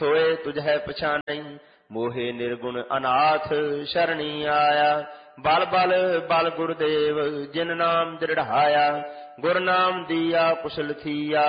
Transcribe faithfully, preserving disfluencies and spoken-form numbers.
सोए तुझै पछानै मोहे निर्गुण अनाथ शरणी आया। बल बल बल गुरुदेव जिन नाम दृढ़ाया गुर नाम दिया कुशल थिया